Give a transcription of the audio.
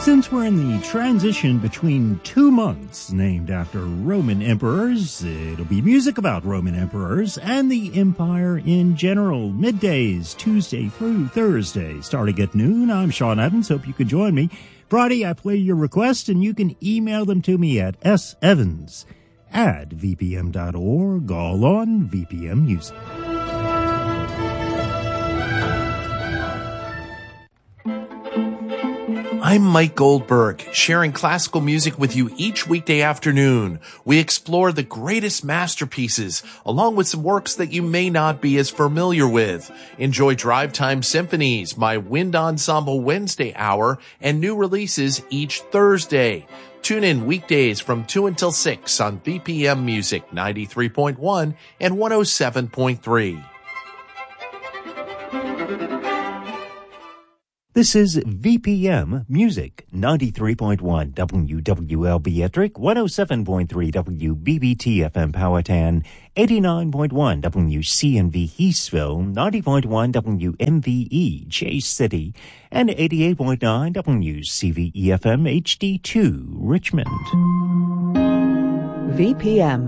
Since we're in the transition between 2 months named after Roman emperors, it'll be music about Roman emperors and the empire in general. Middays, Tuesday through Thursday, starting at noon. I'm Sean Evans. Hope you can join me. Friday, I play your request, and you can email them to me at sevans@vpm.org, all on VPM Music. I'm Mike Goldberg, sharing classical music with you each weekday afternoon. We explore the greatest masterpieces, along with some works that you may not be as familiar with. Enjoy Drive Time Symphonies, my Wind Ensemble Wednesday hour, and new releases each Thursday. Tune in weekdays from 2 until 6 on BPM Music 93.1 and 107.3. This is VPM Music, 93.1 WWLB Ettrick, 107.3 WBBT FM Powhatan, 89.1 WCNV Eastville, 90.1 WMVE Chase City, and 88.9 WCVE FM HD2 Richmond. VPM